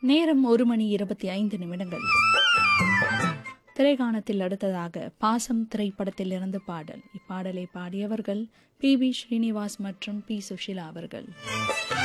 நேரம் 1:25. திரைகாணத்தில் அடுத்ததாக பாசம் திரைப்படத்தில் இருந்து பாடல். இப்பாடலை பாடியவர்கள் பி.பி. ஸ்ரீனிவாஸ் மற்றும் பி. சுஷீலா அவர்கள்.